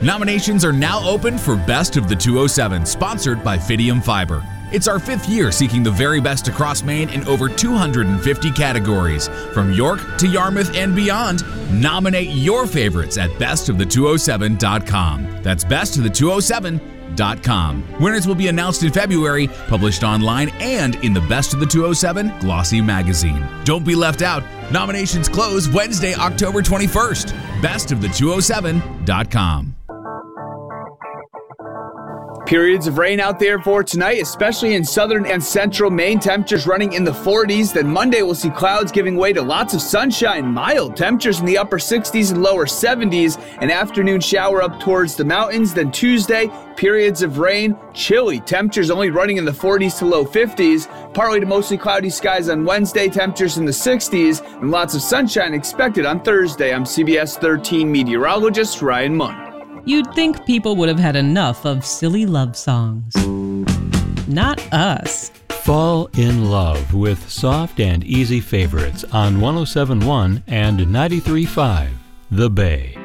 Nominations are now open for Best of the 207, sponsored by Fidium Fiber. It's our 5th year seeking the very best across Maine in over 250 categories. From York to Yarmouth and beyond, nominate your favorites at bestofthe207.com. That's bestofthe207.com. Winners will be announced in February, published online and in the Best of the 207 Glossy magazine. Don't be left out. Nominations close Wednesday, October 21st. Bestofthe207.com. Periods of rain out there for tonight, especially in southern and central Maine. Temperatures running in the 40s. Then Monday we'll see clouds giving way to lots of sunshine. Mild temperatures in the upper 60s and lower 70s. An afternoon shower up towards the mountains. Then Tuesday, periods of rain. Chilly temperatures only running in the 40s to low 50s. Partly to mostly cloudy skies on Wednesday. Temperatures in the 60s and lots of sunshine expected on Thursday. I'm CBS 13 meteorologist Ryan Munn. You'd think people would have had enough of silly love songs. Not us. Fall in love with soft and easy favorites on 107.1 and 93.5 The Bay.